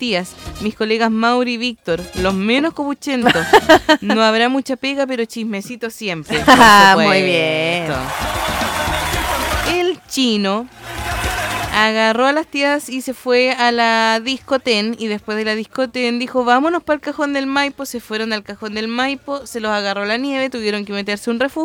tías, mis colegas Mauri y Víctor, los menos copuchentos. No habrá mucha pega, pero chismecito siempre. Por Muy bien. supuesto. El chino agarró a las tías y se fue a la discoten, y después de la discoten dijo, vámonos para el Cajón del Maipo. Se fueron al Cajón del Maipo, se los agarró la nieve, tuvieron que meterse un refugio.